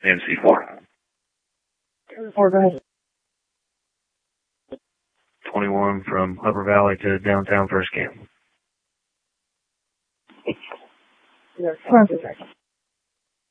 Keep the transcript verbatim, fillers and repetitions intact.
M C four. Four, go ahead. twenty-one from Upper Valley to downtown for a scan. Come on,